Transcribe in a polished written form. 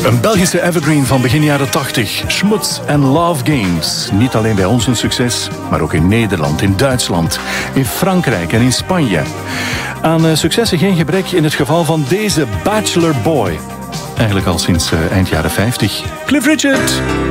Een Belgische evergreen van begin jaren 80. Schmutz and Love Games. Niet alleen bij ons een succes, maar ook in Nederland, in Duitsland, in Frankrijk en in Spanje. Aan successen geen gebrek in het geval van deze Bachelor Boy. Eigenlijk al sinds eind jaren 50. Cliff Richard!